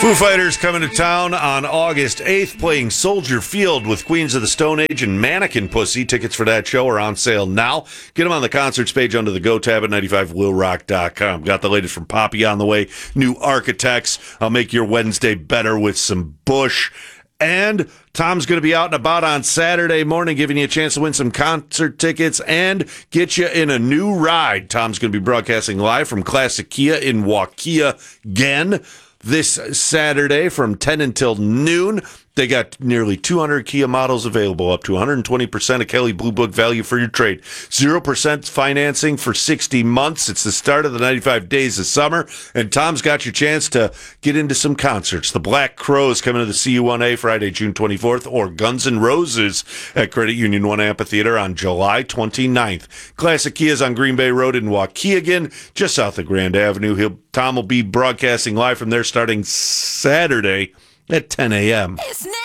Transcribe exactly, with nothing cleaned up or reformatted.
Foo Fighters coming to town on August eighth, playing Soldier Field with Queens of the Stone Age and Mannequin Pussy. Tickets for that show are on sale now. Get them on the concerts page under the Go tab at ninety-five will rock dot com. Got the latest from Poppy on the way. New Architects. I'll make your Wednesday better with some Bush. And Tom's going to be out and about on Saturday morning, giving you a chance to win some concert tickets and get you in a new ride. Tom's going to be broadcasting live from Classic Kia in Waukegan this Saturday from ten until noon. They got nearly two hundred Kia models available, up to one hundred twenty percent of Kelley Blue Book value for your trade. zero percent financing for sixty months. It's the start of the ninety-five days of summer, and Tom's got your chance to get into some concerts. The Black Crowes coming to the C U one A Friday, June twenty-fourth, or Guns N' Roses at Credit Union One Amphitheater on July twenty-ninth. Classic Kia's on Green Bay Road in Waukegan, just south of Grand Avenue. He'll, Tom will be broadcasting live from there starting Saturday at ten a.m. It's